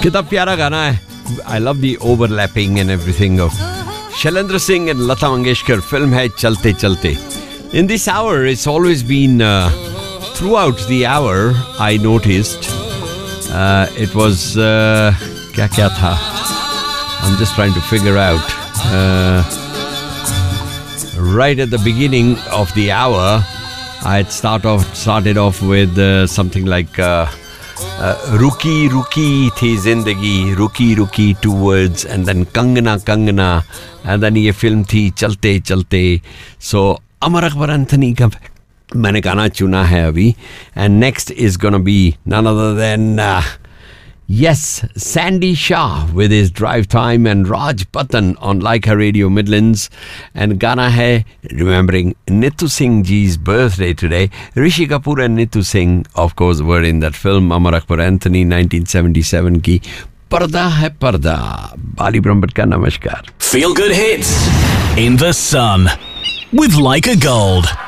कितना प्यारा गाना है. I love the overlapping and everything of Shailendra Singh and Lata Mangeshkar. Film hai Chalte Chalte. In this hour, it's always been throughout the hour. I noticed it was kya tha? I'm just trying to figure out. Right at the beginning of the hour, I had started off with something like Ruki Ruki Thi Zindagi, Ruki Ruki, 2 words, and then Kangana Kangana, and then ye film thi Chalte Chalte. So Amar Akbar Anthony ka maine gana chuna hai abhi, and next is gonna be none other than yes, Sandy Shah with his Drive Time and Raj Patan on Laika Radio Midlands. And Gana hai remembering Nitu Singh ji's birthday today. Rishi Kapoor and Nitu Singh, of course, were in that film Amar Akbar Anthony 1977 ki Parda Hai Parda. Bali Brahmbhatt ka namaskar. Feel good hits in the sun with Laika Gold.